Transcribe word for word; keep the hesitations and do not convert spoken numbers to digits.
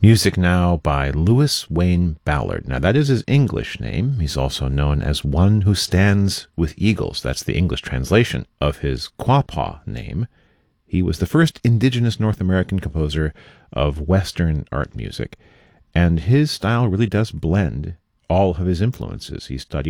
Music now by Louis Wayne Ballard. Now, that is his English name. He's also known as One Who Stands with Eagles. That's the English translation of his Quapaw name. He was the first indigenous North American composer of Western art music, and his style really does blend all of his influences. He studied